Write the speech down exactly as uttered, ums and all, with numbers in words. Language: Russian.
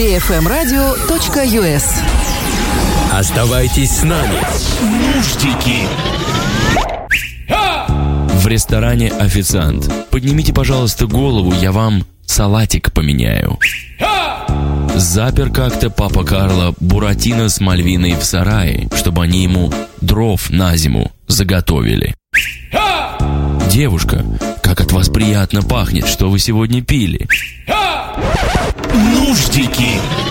эй эф эм радио точка ю эс. Оставайтесь с нами. Нуждики. В ресторане официант. Поднимите, пожалуйста, голову, я вам салатик поменяю. Запер как-то папа Карло Буратино с Мальвиной в сарае, чтобы они ему дров на зиму заготовили. Девушка, как от вас приятно пахнет, что вы сегодня пили? Нуждики.